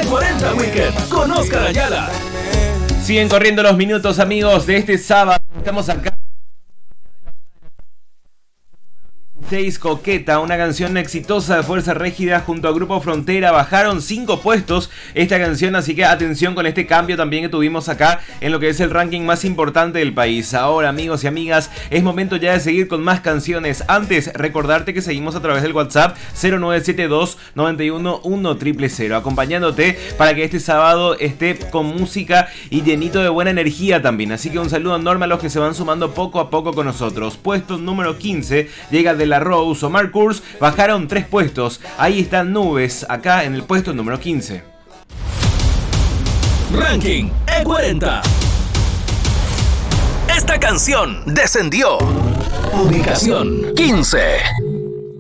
E40 Weekend con Oscar Ayala. Siguen corriendo los minutos, amigos, de este sábado. Estamos acá. 6 Coqueta, una canción exitosa de Fuerza Régida junto a Grupo Frontera. Bajaron 5 puestos esta canción, así que atención con este cambio también que tuvimos acá en lo que es el ranking más importante del país. Ahora, amigos y amigas, es momento ya de seguir con más canciones. Antes, recordarte que seguimos a través del WhatsApp 0972 91 1000, acompañándote para que este sábado esté con música y llenito de buena energía también. Así que un saludo enorme a los que se van sumando poco a poco con nosotros. Puesto número 15 llega de la Rose. Omar Kurz, bajaron 3 puestos. Ahí están Nubes, acá en el puesto número 15. Ranking E40. Esta canción descendió. Ubicación 15.